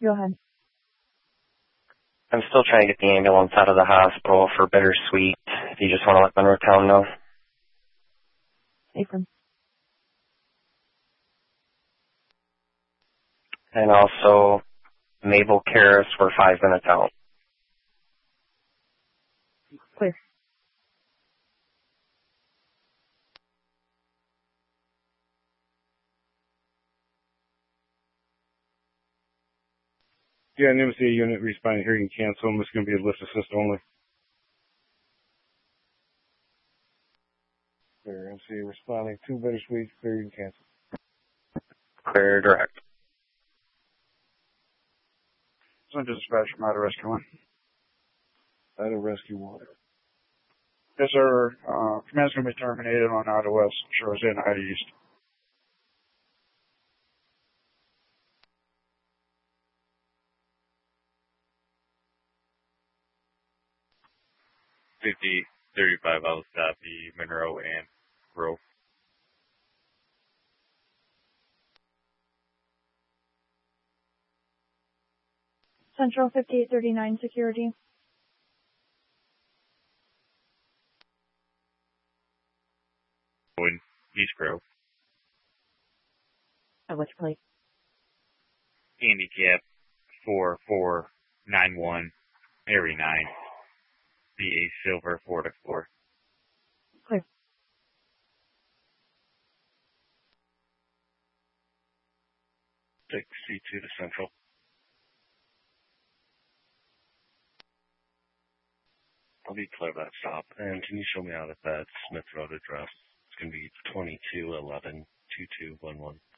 Go ahead. I'm still trying to get the ambulance out of the hospital for Bittersweet. If you just want to let Monroetown know. Affirm. And also, Mabel Karras, we're 5 minutes out. Clear. Yeah, an MCA unit responding here. You can cancel them. It's going to be a lift assist only. Clear. MCA responding to Bittersweet. Clear. You can cancel. Clear direct. Central dispatch from Ida Rescue 1. Ida Rescue 1. Yes, sir. Command's going to be terminated on Ida West. Sure, it's in Ida East. $50-35, I'll stop the Monroe and Grove. Central 5839 security. In East Grove. Which plate? Handicap 4491, Area 9. VA Silver 4-4. Clear. Take C2 to Central. I'll be clear that stop. And can you show me out at that Smith Road address? It's going to be 2211-2211.